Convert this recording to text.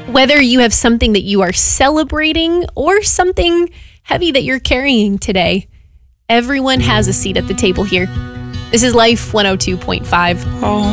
Whether you have something that you are celebrating or something heavy that you're carrying today, everyone has a seat at the table here. This is Life 102.5.